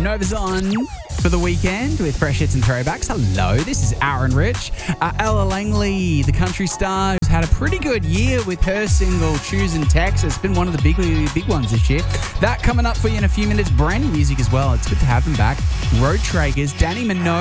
Nova's on for the weekend with fresh hits and throwbacks. Hello, this is Aaron Rich. Ella Langley, the country star, has had a pretty good year with her single Choosing Texas. It's been one of the big ones this year. That coming up for you in a few minutes. Brand new music as well. It's good to have them back. Road Traegers, Danny Minogue.